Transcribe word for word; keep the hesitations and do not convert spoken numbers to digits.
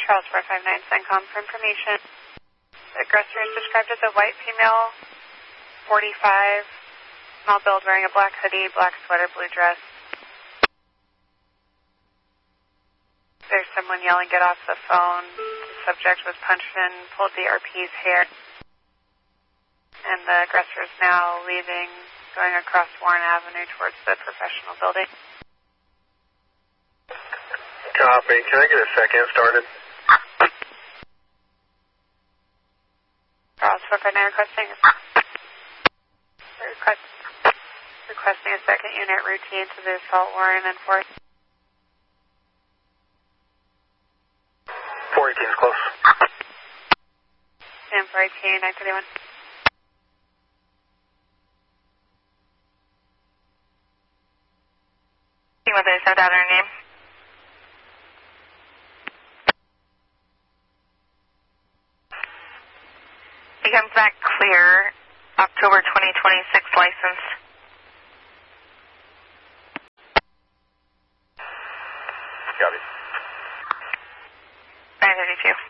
Charles four five nine, CENTCOM for information. The aggressor is described as a white female, forty-five, small build, wearing a black hoodie, black sweater, blue dress. There's someone yelling, "Get off the phone." The subject was punched in, pulled the R P's hair. And the aggressor is now leaving, going across Warren Avenue towards the professional building. Copy. Can I get a second started? Charles four five nine requesting, request, requesting a second unit routine to the assault warrant and four. four eighteen is close. Stand four eighteen, nine thirty-one. Whether it's out her name. He comes back clear, October twenty twenty-six license. Got it. nine thirty-two.